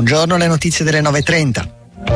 Buongiorno, le notizie delle 9:30.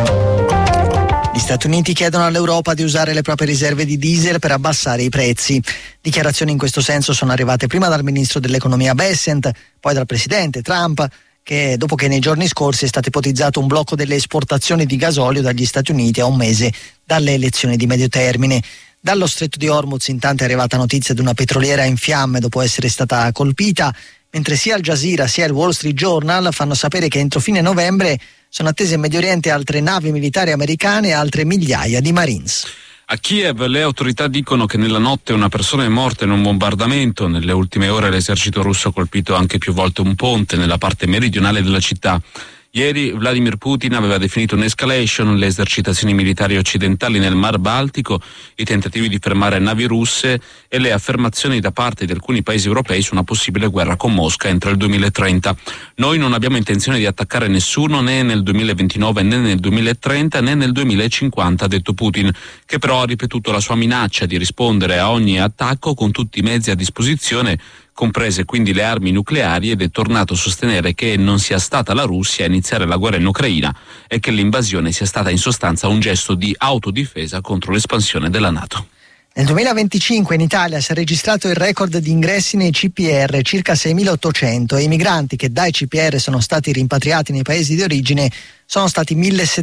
Gli Stati Uniti chiedono all'Europa di usare le proprie riserve di diesel per abbassare i prezzi. Dichiarazioni in questo senso sono arrivate prima dal ministro dell'economia Bessent, poi dal presidente Trump, che dopo che nei giorni scorsi è stato ipotizzato un blocco delle esportazioni di gasolio dagli Stati Uniti a un mese dalle elezioni di medio termine. Dallo stretto di Hormuz intanto è arrivata notizia di una petroliera in fiamme dopo essere stata colpita, mentre sia Al Jazeera sia il Wall Street Journal fanno sapere che entro fine novembre sono attese in Medio Oriente altre navi militari americane e altre migliaia di Marines. A Kiev le autorità dicono che nella notte una persona è morta in un bombardamento. Nelle ultime ore l'esercito russo ha colpito anche più volte un ponte nella parte meridionale della città. Ieri Vladimir Putin aveva definito un'escalation le esercitazioni militari occidentali nel Mar Baltico, i tentativi di fermare navi russe e le affermazioni da parte di alcuni paesi europei su una possibile guerra con Mosca entro il 2030. Noi non abbiamo intenzione di attaccare nessuno né nel 2029 né nel 2030 né nel 2050, ha detto Putin, che però ha ripetuto la sua minaccia di rispondere a ogni attacco con tutti i mezzi a disposizione, comprese quindi le armi nucleari, ed è tornato a sostenere che non sia stata la Russia a iniziare la guerra in Ucraina e che l'invasione sia stata in sostanza un gesto di autodifesa contro l'espansione della NATO. Nel 2025 in Italia si è registrato il record di ingressi nei CPR, circa 6.800, e i migranti che dai CPR sono stati rimpatriati nei paesi di origine sono stati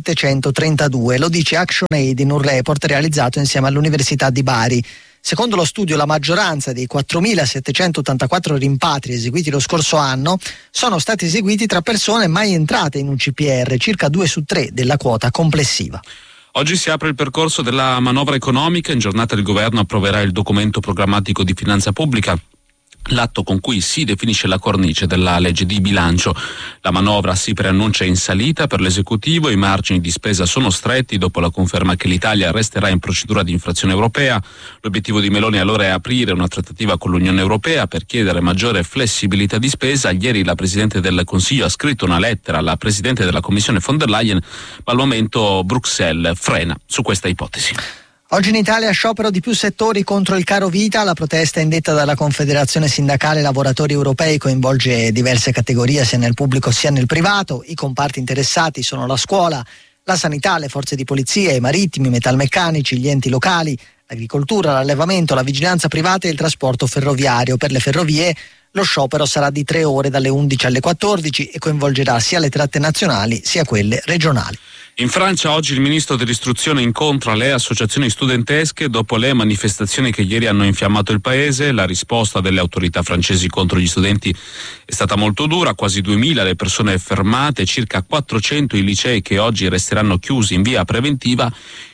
1.732, lo dice ActionAid in un report realizzato insieme all'Università di Bari. Secondo lo studio, la maggioranza dei 4.784 rimpatri eseguiti lo scorso anno sono stati eseguiti tra persone mai entrate in un CPR, circa 2 su 3 della quota complessiva. Oggi si apre il percorso della manovra economica. In giornata il governo approverà il documento programmatico di finanza pubblica, l'atto con cui si definisce la cornice della legge di bilancio. La manovra si preannuncia in salita per l'esecutivo, i margini di spesa sono stretti dopo la conferma che l'Italia resterà in procedura di infrazione europea. L'obiettivo di Meloni allora è aprire una trattativa con l'Unione Europea per chiedere maggiore flessibilità di spesa. Ieri la Presidente del Consiglio ha scritto una lettera alla Presidente della Commissione von der Leyen, ma al momento Bruxelles frena su questa ipotesi. Oggi in Italia sciopero di più settori contro il caro vita. La protesta indetta dalla Confederazione Sindacale Lavoratori Europei coinvolge diverse categorie sia nel pubblico sia nel privato. I comparti interessati sono la scuola, la sanità, le forze di polizia, i marittimi, i metalmeccanici, gli enti locali, l'agricoltura, l'allevamento, la vigilanza privata e il trasporto ferroviario. Per le ferrovie lo sciopero sarà di 3 ore dalle 11 alle 14 e coinvolgerà sia le tratte nazionali sia quelle regionali. In Francia oggi il ministro dell'istruzione incontra le associazioni studentesche dopo le manifestazioni che ieri hanno infiammato il paese. La risposta delle autorità francesi contro gli studenti è stata molto dura, quasi 2.000 le persone fermate, circa 400 i licei che oggi resteranno chiusi in via preventiva.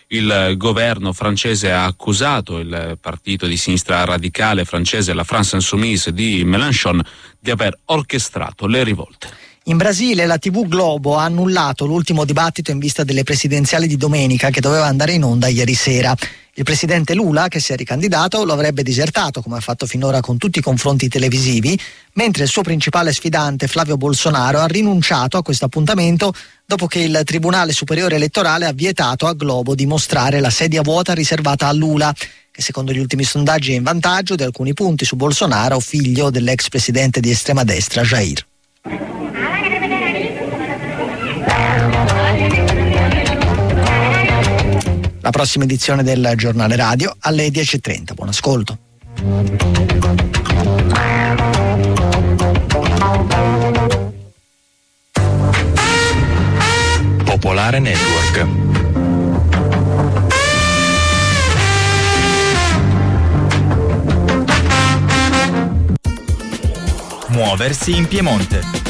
Il governo francese ha accusato il partito di sinistra radicale francese, la France Insoumise di Mélenchon, di aver orchestrato le rivolte. In Brasile la TV Globo ha annullato l'ultimo dibattito in vista delle presidenziali di domenica che doveva andare in onda ieri sera. Il presidente Lula, che si è ricandidato, lo avrebbe disertato, come ha fatto finora con tutti i confronti televisivi, mentre il suo principale sfidante, Flavio Bolsonaro, ha rinunciato a questo appuntamento dopo che il Tribunale Superiore Elettorale ha vietato a Globo di mostrare la sedia vuota riservata a Lula, che secondo gli ultimi sondaggi è in vantaggio di alcuni punti su Bolsonaro, figlio dell'ex presidente di estrema destra Jair. La prossima edizione del Giornale Radio alle 10:30. Buon ascolto. Popolare Network. Muoversi in Piemonte.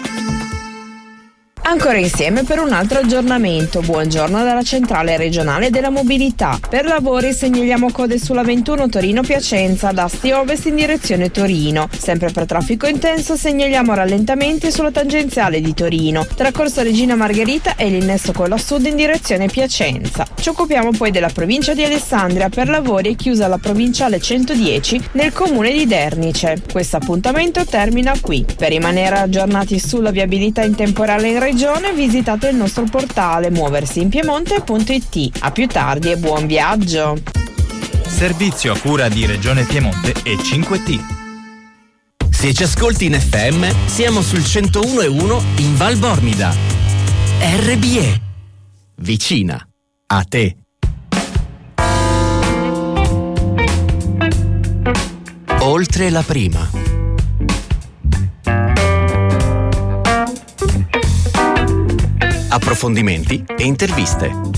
Ancora insieme per un altro aggiornamento. Buongiorno dalla centrale regionale della mobilità. Per lavori segnaliamo code sulla 21 Torino-Piacenza da Asti Ovest in direzione Torino. Sempre per traffico intenso segnaliamo rallentamenti sulla tangenziale di Torino tra Corso Regina Margherita e l'innesso con la Sud in direzione Piacenza. Ci occupiamo poi della provincia di Alessandria. Per lavori è chiusa la provinciale 110 nel comune di Dernice. Questo appuntamento termina qui. Per rimanere aggiornati sulla viabilità in temporale in regione visitate il nostro portale muoversiinpiemonte.it. A più tardi e buon viaggio. Servizio a cura di Regione Piemonte e 5T. Se ci ascolti in FM, siamo sul 101.1 in Val Bormida. RBE, vicina a te. Oltre la prima. Approfondimenti e interviste.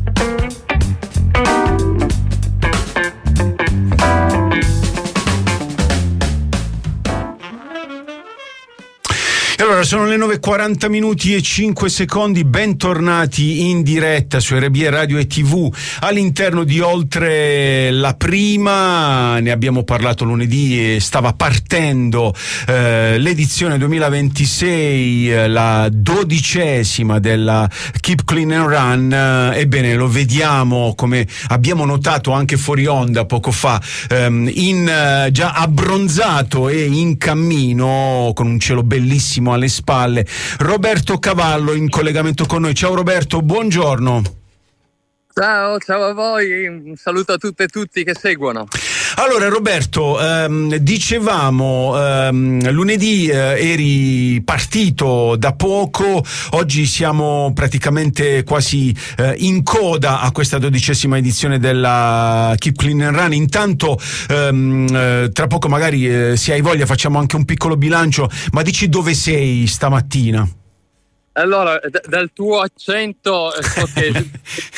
Allora, sono le 9:40 minuti e 5 secondi, bentornati in diretta su RBE Radio e TV all'interno di Oltre la Prima. Ne abbiamo parlato lunedì e stava partendo l'edizione 2026, la 12ª della Keep Clean and Run. Ebbene, lo vediamo, come abbiamo notato anche fuori onda poco fa, già abbronzato e in cammino, con un cielo bellissimo alle spalle, Roberto Cavallo in collegamento con noi. Ciao Roberto, buongiorno. Ciao a voi, un saluto a tutte e tutti che seguono. Allora Roberto, dicevamo lunedì eri partito da poco, oggi siamo praticamente quasi in coda a questa 12ª edizione della Keep Clean and Run. Intanto tra poco magari se hai voglia facciamo anche un piccolo bilancio, ma dici dove sei stamattina? Allora, dal tuo accento so che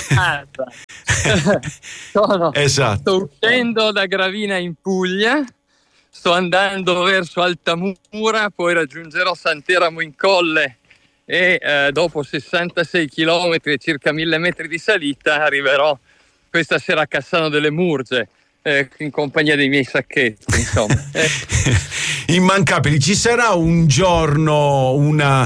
esatto. Sto uscendo da Gravina in Puglia, sto andando verso Altamura, poi raggiungerò Sant'Eramo in Colle e dopo 66 km e circa 1000 metri di salita arriverò questa sera a Cassano delle Murge. In compagnia dei miei sacchetti, insomma. Immancabili. Ci sarà un giorno una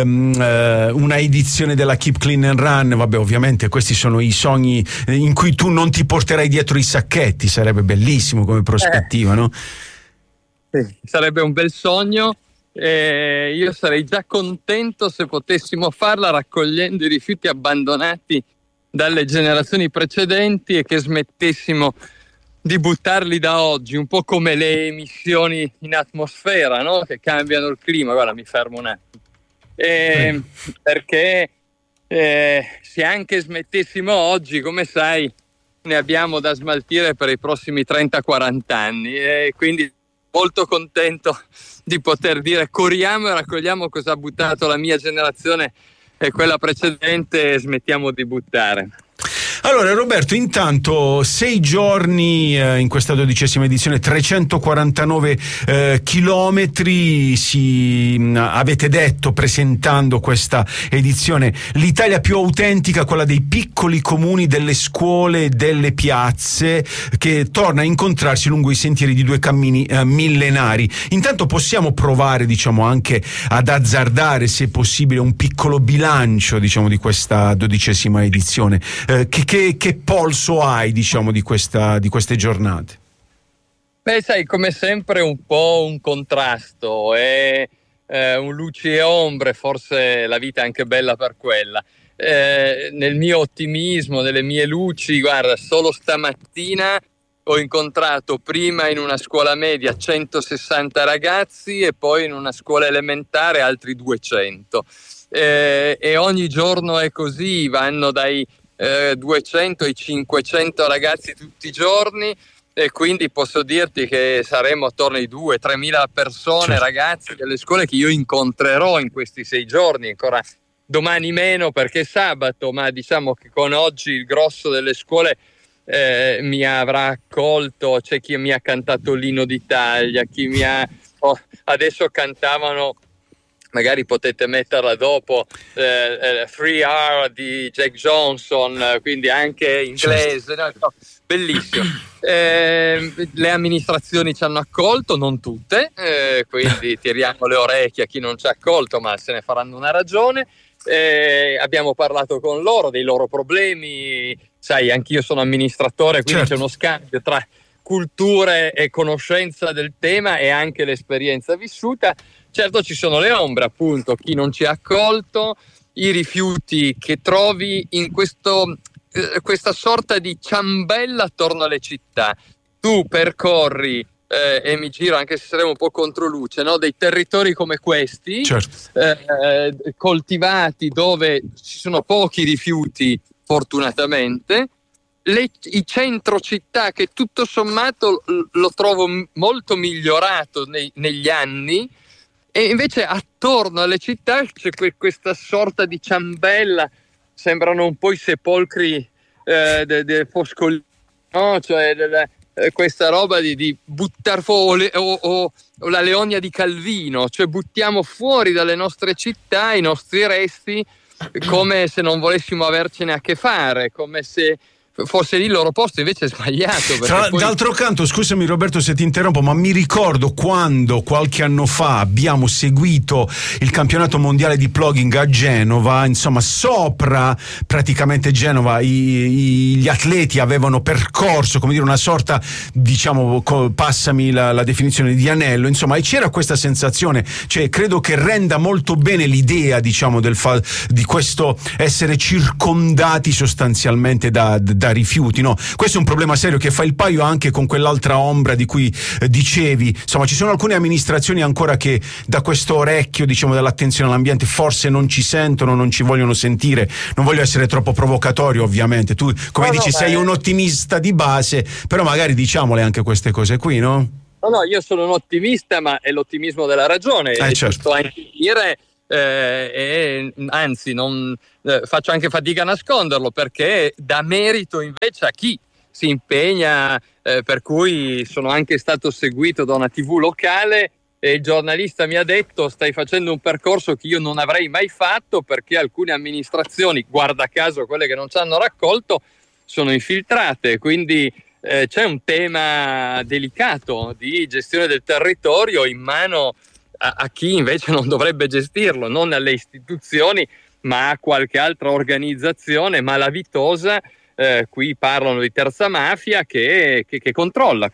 edizione della Keep Clean and Run? Vabbè, ovviamente questi sono i sogni in cui tu non ti porterai dietro i sacchetti, sarebbe bellissimo come prospettiva, no? Sì, sarebbe un bel sogno. Io sarei già contento se potessimo farla raccogliendo i rifiuti abbandonati dalle generazioni precedenti e che smettessimo di buttarli da oggi, un po' come le emissioni in atmosfera, no? Che cambiano il clima. Guarda, mi fermo un attimo. Perché se anche smettessimo oggi, come sai, ne abbiamo da smaltire per i prossimi 30-40 anni. E quindi molto contento di poter dire corriamo e raccogliamo cosa ha buttato la mia generazione e quella precedente e smettiamo di buttare. Allora Roberto, intanto 6 giorni in questa 12ª edizione, 349 chilometri, avete detto presentando questa edizione, l'Italia più autentica, quella dei piccoli comuni, delle scuole, delle piazze, che torna a incontrarsi lungo i sentieri di due cammini millenari. Intanto possiamo provare, diciamo, anche ad azzardare, se possibile, un piccolo bilancio, diciamo, di questa 12ª edizione. Che polso hai, diciamo, di queste giornate? Beh, sai, come sempre un po' un contrasto e un luci e ombre, forse la vita è anche bella per quella. Nel mio ottimismo, nelle mie luci, guarda, solo stamattina ho incontrato prima in una scuola media 160 ragazzi e poi in una scuola elementare altri 200. E ogni giorno è così, vanno dai 200 ai 500 ragazzi tutti i giorni, e quindi posso dirti che saremo attorno ai 2-3 mila persone, certo, ragazzi delle scuole che io incontrerò in questi 6 giorni, ancora domani meno perché è sabato, ma diciamo che con oggi il grosso delle scuole mi avrà accolto. C'è chi mi ha cantato l'Inno d'Italia, chi mi ha adesso cantavano, magari potete metterla dopo, 3R di Jack Johnson, quindi anche inglese, no? Bellissimo. Le amministrazioni ci hanno accolto, non tutte, quindi tiriamo le orecchie a chi non ci ha accolto, ma se ne faranno una ragione. Abbiamo parlato con loro dei loro problemi, sai, anch'io sono amministratore, quindi certo, c'è uno scambio tra culture e conoscenza del tema e anche l'esperienza vissuta. Certo, ci sono le ombre, appunto, chi non ci ha accolto, i rifiuti che trovi in questa sorta di ciambella attorno alle città. Tu percorri e mi giro anche se saremo un po' controluce, no? Dei territori come questi, certo. Coltivati, dove ci sono pochi rifiuti fortunatamente, i centro città, che tutto sommato lo trovo molto migliorato negli anni, e invece attorno alle città c'è questa sorta di ciambella, sembrano un po' i sepolcri del Foscolino, no? Cioè questa roba di buttar fuori, o la Leonia di Calvino, cioè buttiamo fuori dalle nostre città i nostri resti come se non volessimo avercene a che fare, come se fosse lì il loro posto, invece è sbagliato. D'altro canto, scusami Roberto se ti interrompo, ma mi ricordo quando qualche anno fa abbiamo seguito il campionato mondiale di plugging a Genova, insomma sopra praticamente Genova gli atleti avevano percorso, come dire, una sorta, diciamo, passami la definizione, di anello, insomma, e c'era questa sensazione, cioè credo che renda molto bene l'idea, diciamo, di questo essere circondati sostanzialmente da rifiuti, no? Questo è un problema serio che fa il paio anche con quell'altra ombra di cui dicevi. Insomma, ci sono alcune amministrazioni ancora che da questo orecchio, diciamo, dell'attenzione all'ambiente forse non ci sentono, non ci vogliono sentire. Non voglio essere troppo provocatorio, ovviamente. Tu, come dici, sei un ottimista di base, però magari diciamole anche queste cose qui, no? No, io sono un ottimista, ma è l'ottimismo della ragione. Certo. Anche dire, anzi, faccio anche fatica a nasconderlo, perché dà merito invece a chi si impegna, per cui sono anche stato seguito da una TV locale e il giornalista mi ha detto: stai facendo un percorso che io non avrei mai fatto, perché alcune amministrazioni, guarda caso quelle che non ci hanno raccolto, sono infiltrate, quindi c'è un tema delicato di gestione del territorio in mano a chi invece non dovrebbe gestirlo, non alle istituzioni ma a qualche altra organizzazione malavitosa. Qui parlano di terza mafia che controlla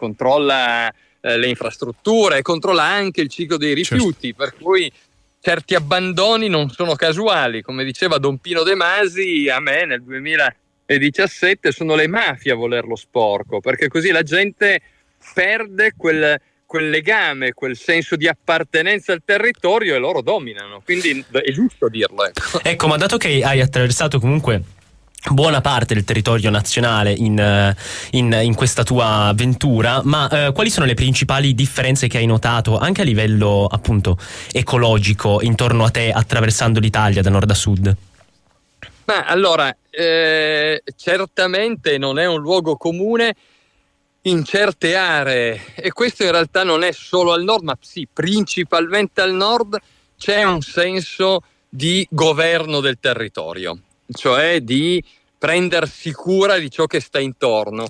le infrastrutture, controlla anche il ciclo dei rifiuti, certo. Per cui certi abbandoni non sono casuali, come diceva Don Pino De Masi a me nel 2017, sono le mafie a volerlo sporco, perché così la gente perde quel legame, quel senso di appartenenza al territorio, e loro dominano, quindi è giusto dirlo. Ecco, ma dato che hai attraversato comunque buona parte del territorio nazionale in questa tua avventura, ma quali sono le principali differenze che hai notato anche a livello appunto ecologico intorno a te, attraversando l'Italia da nord a sud? Ma allora, certamente non è un luogo comune in certe aree, e questo in realtà non è solo al nord, ma sì, principalmente al nord c'è un senso di governo del territorio, cioè di prendersi cura di ciò che sta intorno.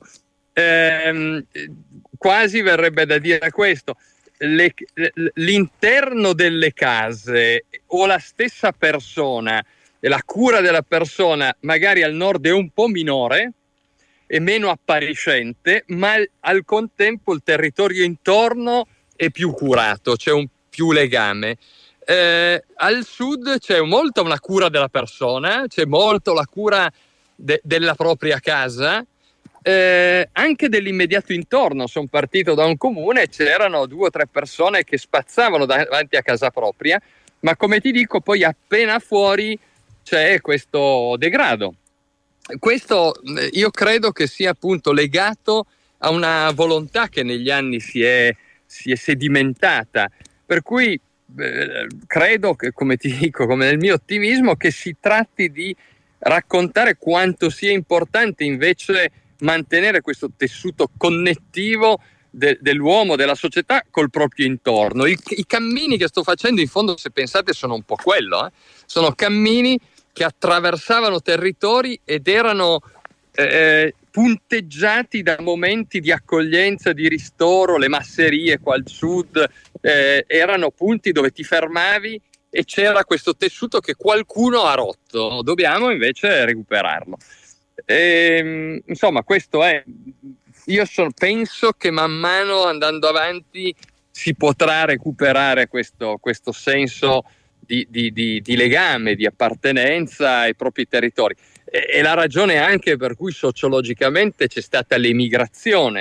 Quasi verrebbe da dire questo: l'interno delle case o la stessa persona e la cura della persona magari al nord è un po' minore e meno appariscente, ma al contempo il territorio intorno è più curato, c'è un più legame. Al sud c'è molto una cura della persona, c'è molto la cura della propria casa, anche dell'immediato intorno. Sono partito da un comune, c'erano 2 o 3 persone che spazzavano davanti a casa propria, ma come ti dico, poi appena fuori c'è questo degrado. Questo io credo che sia appunto legato a una volontà che negli anni si è sedimentata, per cui credo che, come ti dico, come nel mio ottimismo, che si tratti di raccontare quanto sia importante invece mantenere questo tessuto connettivo dell'uomo, della società col proprio intorno. I cammini che sto facendo, in fondo, se pensate, sono un po' quello, sono cammini che attraversavano territori ed erano punteggiati da momenti di accoglienza, di ristoro. Le masserie qua al sud erano punti dove ti fermavi e c'era questo tessuto che qualcuno ha rotto, dobbiamo invece recuperarlo. Insomma, questo è. Io penso che man mano, andando avanti, si potrà recuperare questo senso di legame, di appartenenza ai propri territori. E la ragione anche per cui sociologicamente c'è stata l'emigrazione.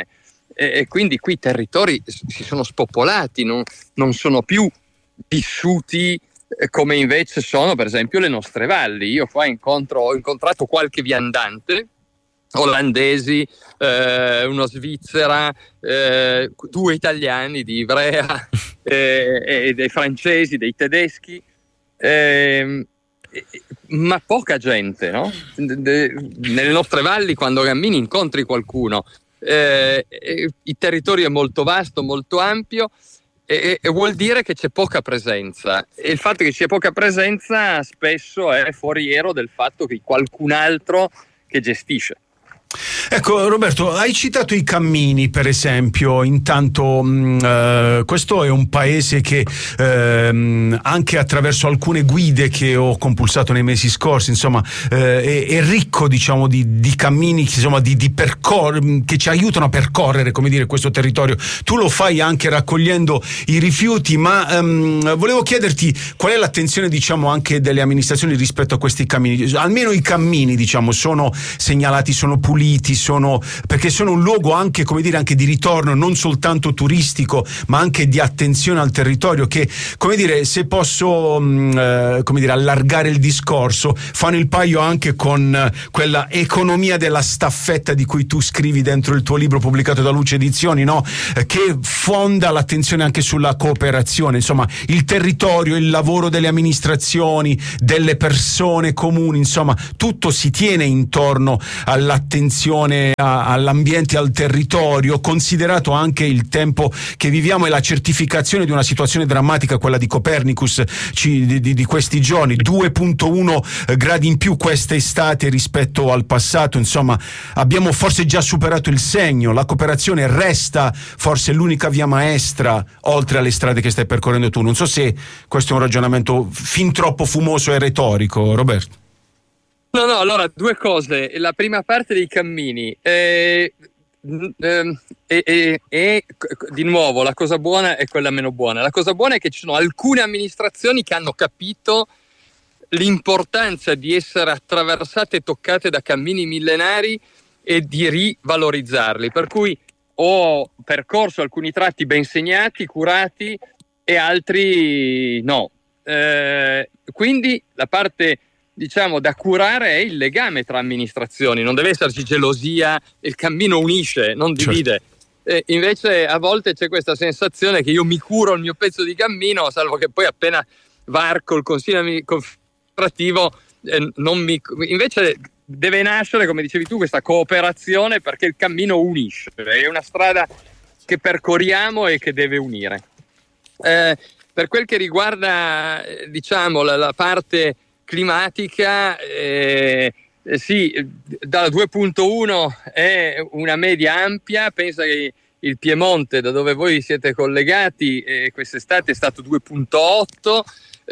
e quindi qui i territori si sono spopolati, non sono più vissuti come invece sono per esempio le nostre valli. Io qua ho incontrato qualche viandante, olandesi, uno svizzera, 2 italiani di Ivrea, e dei francesi, dei tedeschi, ma poca gente, no? Nelle nostre valli quando cammini incontri qualcuno, il territorio è molto vasto, molto ampio, e vuol dire che c'è poca presenza, e il fatto che ci sia poca presenza spesso è foriero del fatto che qualcun altro che gestisce. Ecco Roberto, hai citato i cammini per esempio. Intanto questo è un paese che anche attraverso alcune guide che ho compulsato nei mesi scorsi, insomma, è ricco, diciamo, di cammini, insomma, che ci aiutano a percorrere, come dire, questo territorio. Tu lo fai anche raccogliendo i rifiuti, ma volevo chiederti qual è l'attenzione, diciamo, anche delle amministrazioni rispetto a questi cammini. Almeno i cammini, diciamo, sono segnalati, sono puliti, perché sono un luogo anche, come dire, anche di ritorno, non soltanto turistico, ma anche di attenzione al territorio, che, come dire, se posso come dire, allargare il discorso, fanno il paio anche con quella economia della staffetta di cui tu scrivi dentro il tuo libro pubblicato da Luce Edizioni, no? Che fonda l'attenzione anche sulla cooperazione, insomma, il territorio, il lavoro delle amministrazioni, delle persone comuni, insomma, tutto si tiene intorno all'attenzione all'ambiente, al territorio, considerato anche il tempo che viviamo e la certificazione di una situazione drammatica, quella di Copernicus di questi giorni, 2.1 gradi in più quest'estate rispetto al passato. Insomma, abbiamo forse già superato il segno. La cooperazione resta forse l'unica via maestra oltre alle strade che stai percorrendo tu. Non so se questo è un ragionamento fin troppo fumoso e retorico, Roberto. No, allora, 2 cose. La prima parte dei cammini e di nuovo la cosa buona è quella meno buona. La cosa buona è che ci sono alcune amministrazioni che hanno capito l'importanza di essere attraversate e toccate da cammini millenari e di rivalorizzarli, per cui ho percorso alcuni tratti ben segnati, curati, e altri no. Quindi la parte, diciamo, da curare è il legame tra amministrazioni, non deve esserci gelosia, il cammino unisce, non divide. Certo. Invece a volte c'è questa sensazione che io mi curo il mio pezzo di cammino, salvo che poi appena varco il consiglio amministrativo invece deve nascere, come dicevi tu, questa cooperazione, perché il cammino unisce, è una strada che percorriamo e che deve unire. Per quel che riguarda, diciamo, la parte climatica, sì, dalla 2.1 è una media ampia. Pensa che il Piemonte, da dove voi siete collegati, quest'estate è stato 2.8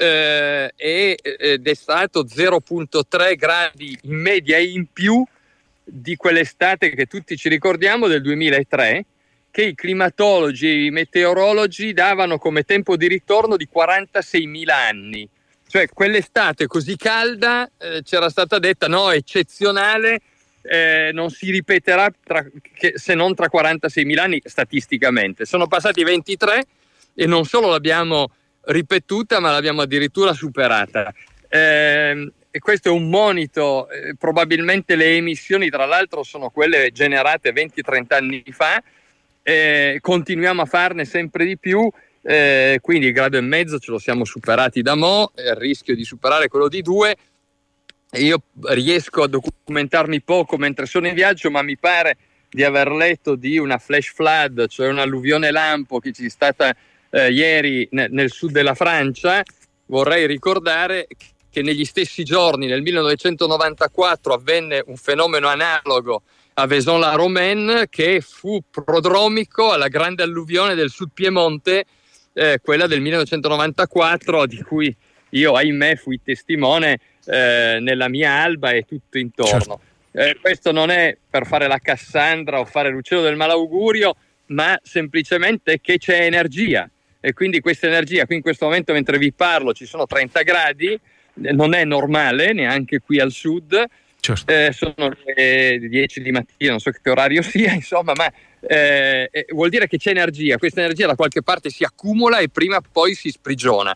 ed è stato 0.3 gradi in media in più di quell'estate che tutti ci ricordiamo del 2003, che i climatologi e i meteorologi davano come tempo di ritorno di 46.000 anni. Cioè quell'estate così calda c'era stata detta no, eccezionale, non si ripeterà se non tra 46.000 anni statisticamente. Sono passati 23 e non solo l'abbiamo ripetuta, ma l'abbiamo addirittura superata. E questo è un monito. Probabilmente le emissioni, tra l'altro, sono quelle generate 20-30 anni fa. Continuiamo a farne sempre di più. Quindi il 1,5 gradi ce lo siamo superati da mo', il rischio di superare quello di 2. Io riesco a documentarmi poco mentre sono in viaggio, ma mi pare di aver letto di una flash flood, cioè un'alluvione lampo che ci è stata ieri nel sud della Francia. Vorrei ricordare che negli stessi giorni, nel 1994, avvenne un fenomeno analogo a Vaison-la-Romaine, che fu prodromico alla grande alluvione del Sud Piemonte, quella del 1994, di cui io, ahimè, fui testimone nella mia alba e tutto intorno. Certo. Questo non è per fare la Cassandra o fare l'uccello del malaugurio, ma semplicemente che c'è energia, e quindi questa energia, qui in questo momento mentre vi parlo ci sono 30 gradi, non è normale neanche qui al sud. Certo. Sono le 10 di mattina, non so che orario sia, insomma, ma vuol dire che c'è energia, questa energia da qualche parte si accumula e prima o poi si sprigiona.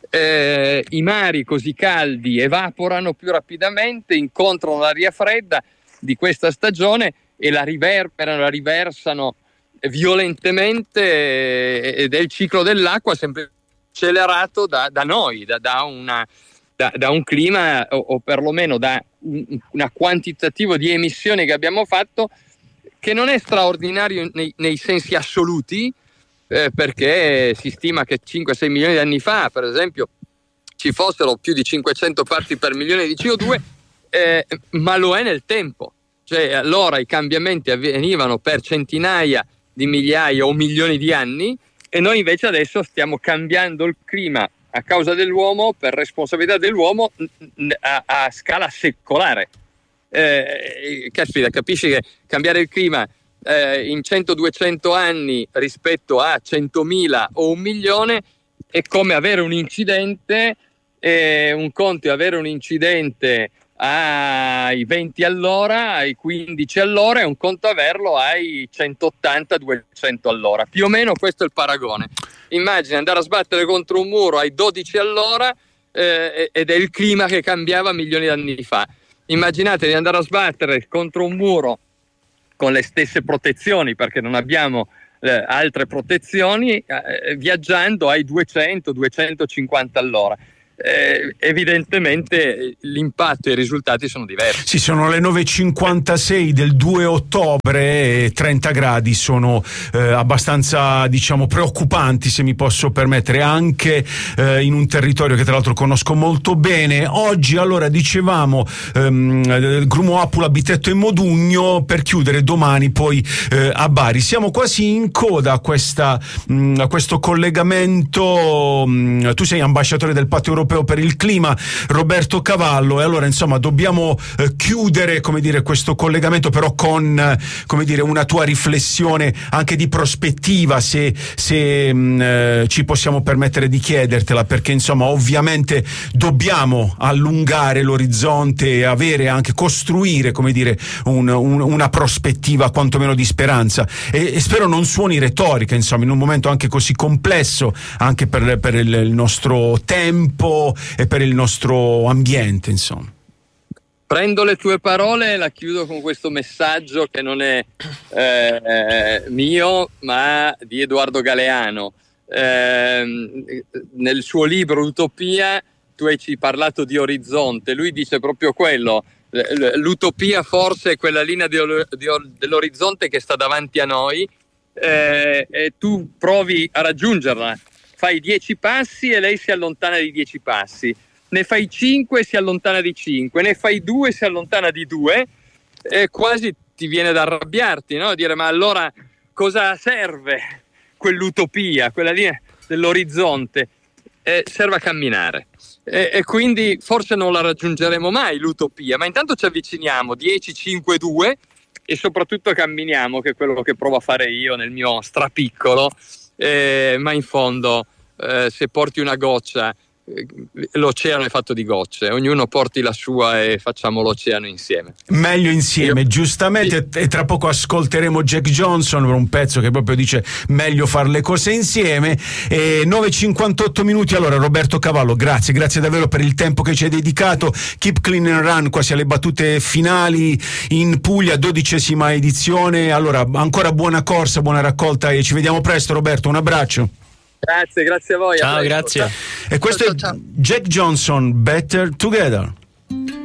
I mari così caldi evaporano più rapidamente, incontrano l'aria fredda di questa stagione e la riversano violentemente, ed è il ciclo dell'acqua sempre accelerato da noi, da un clima o perlomeno da un quantitativo di emissioni che abbiamo fatto che non è straordinario nei sensi assoluti, perché si stima che 5-6 milioni di anni fa, per esempio, ci fossero più di 500 parti per milione di CO2, ma lo è nel tempo. Cioè, allora i cambiamenti avvenivano per centinaia di migliaia o milioni di anni, e noi invece adesso stiamo cambiando il clima a causa dell'uomo, per responsabilità dell'uomo, a scala secolare. Caspita, capisci che cambiare il clima in 100-200 anni rispetto a 100.000 o 1 milione è come avere un incidente. Un conto è avere un incidente ai 20 all'ora, ai 15 all'ora, e un conto averlo ai 180-200 all'ora. Più o meno questo è il paragone. Immagina andare a sbattere contro un muro ai 12 all'ora, ed è il clima che cambiava milioni di anni fa. Immaginate di andare a sbattere contro un muro con le stesse protezioni, perché non abbiamo altre protezioni, viaggiando ai 200-250 all'ora. Evidentemente l'impatto e i risultati sono diversi. Sì, sono le 9:56 del 2 ottobre e 30 gradi sono abbastanza, diciamo, preoccupanti, se mi posso permettere, anche in un territorio che tra l'altro conosco molto bene. Oggi, allora, dicevamo Grumo Apula, Bitetto e Modugno, per chiudere domani poi a Bari. Siamo quasi in coda a questo collegamento. Tu sei ambasciatore del Patto Europeo per il clima, Roberto Cavallo, e allora insomma dobbiamo chiudere, come dire, questo collegamento, però con, come dire, una tua riflessione anche di prospettiva, se ci possiamo permettere di chiedertela, perché insomma ovviamente dobbiamo allungare l'orizzonte e avere, anche costruire, come dire, una prospettiva quantomeno di speranza, e spero non suoni retorica, insomma, in un momento anche così complesso, anche per il nostro tempo e per il nostro ambiente, insomma. Prendo le tue parole e la chiudo con questo messaggio che non è mio, ma di Edoardo Galeano. Nel suo libro Utopia tu hai parlato di orizzonte, lui dice proprio quello. L'utopia forse è quella linea dell'orizzonte che sta davanti a noi, e tu provi a raggiungerla. Fai 10 passi e lei si allontana di 10 passi, ne fai 5 e si allontana di 5, ne fai 2 e si allontana di 2, e quasi ti viene da arrabbiarti, no? Dire, ma allora cosa serve quell'utopia, quella linea dell'orizzonte? Serve a camminare, e quindi forse non la raggiungeremo mai l'utopia, ma intanto ci avviciniamo 10, 5, 2, e soprattutto camminiamo, che è quello che provo a fare io nel mio strapiccolo. Ma in fondo, se porti una goccia, l'oceano è fatto di gocce, ognuno porti la sua e facciamo l'oceano insieme. Meglio insieme, giustamente, sì. E tra poco ascolteremo Jack Johnson per un pezzo che proprio dice meglio fare le cose insieme. 9:58 minuti. Allora, Roberto Cavallo, grazie davvero per il tempo che ci hai dedicato. Keep Clean and Run, quasi alle battute finali in Puglia, 12ª edizione. Allora, ancora buona corsa, buona raccolta, e ci vediamo presto, Roberto, un abbraccio. Grazie a voi. Ciao, grazie. E questo è Jack Johnson, Better Together.